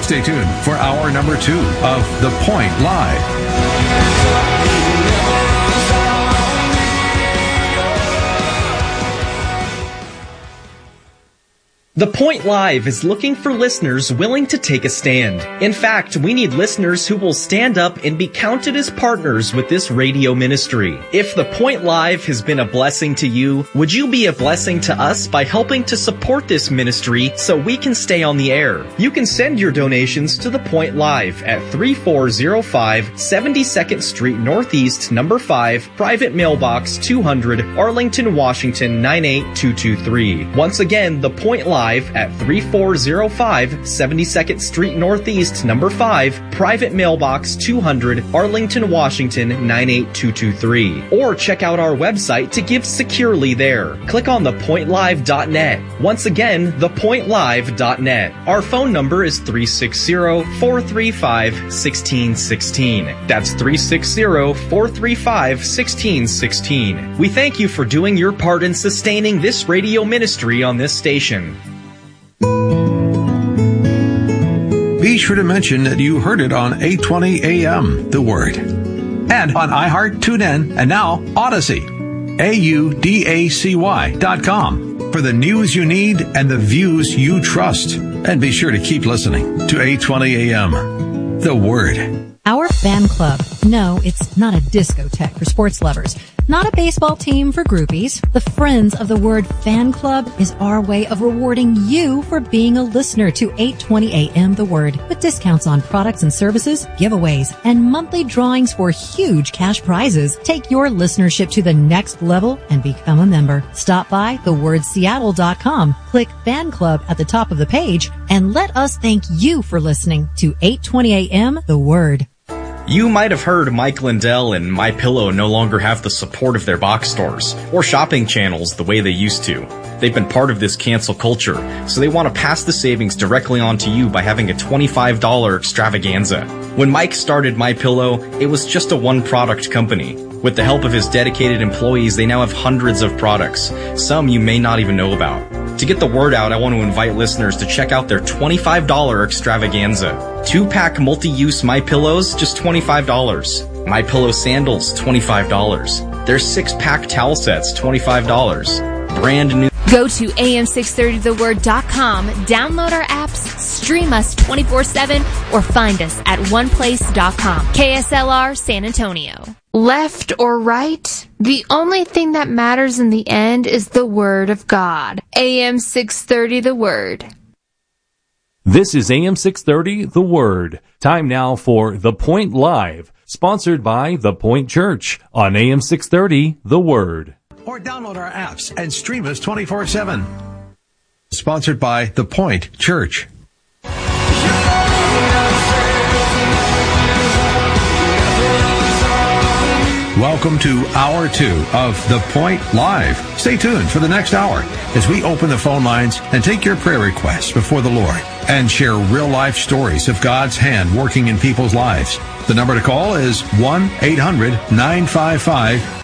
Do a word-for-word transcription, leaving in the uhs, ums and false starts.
Stay tuned for hour number two of The Point Live. The Point Live is looking for listeners willing to take a stand. In fact, we need listeners who will stand up and be counted as partners with this radio ministry. If The Point Live has been a blessing to you, would you be a blessing to us by helping to support this ministry so we can stay on the air? You can send your donations to The Point Live at three four zero five seventy-second Street Northeast, number five, Private Mailbox two hundred, Arlington, Washington nine eight two two three. Once again, The Point Live at three four zero five seventy-second Street Northeast, number five, Private Mailbox two hundred, Arlington, Washington nine eight two two three. Or check out our website to give securely there. Click on the point live dot net. Once again, the point live dot net. Our phone number is three six zero, four three five, one six one six. That's three six zero, four three five, one six one six. We thank you for doing your part in sustaining this radio ministry on this station. Be sure to mention that you heard it on eight twenty A M, The Word. And on iHeart, TuneIn, and now Odyssey. A U D A C Y dot com for the news you need and the views you trust. And be sure to keep listening to eight twenty A M, The Word. Our fan club. No, it's not a discotheque for sports lovers. Not a baseball team for groupies. The Friends of the Word Fan Club is our way of rewarding you for being a listener to eight twenty A M The Word, with discounts on products and services, giveaways, and monthly drawings for huge cash prizes. Take your listenership to the next level and become a member. Stop by the word seattle dot com, click Fan Club at the top of the page, and let us thank you for listening to eight twenty A M The Word. You might have heard Mike Lindell and MyPillow no longer have the support of their box stores or shopping channels the way they used to. They've been part of this cancel culture, so they want to pass the savings directly on to you by having a twenty-five dollars extravaganza. When Mike started MyPillow, it was just a one-product company. With the help of his dedicated employees, they now have hundreds of products, some you may not even know about. To get the word out, I want to invite listeners to check out their twenty-five dollars extravaganza. Two-pack multi-use MyPillows, just twenty-five dollars. MyPillow sandals, twenty-five dollars. Their six-pack towel sets, twenty-five dollars. Brand new. Go to A M six thirty the word dot com, download our apps, stream us twenty-four seven, or find us at one place dot com. K S L R San Antonio. Left or right? The only thing that matters in the end is the Word of God. A M six thirty The Word. This is A M six thirty The Word. Time now for The Point Live, sponsored by The Point Church on A M six thirty The Word. Or download our apps and stream us twenty-four seven. Sponsored by The Point Church. Welcome to Hour two of The Point Live. Stay tuned for the next hour as we open the phone lines and take your prayer requests before the Lord and share real-life stories of God's hand working in people's lives. The number to call is one eight hundred nine five five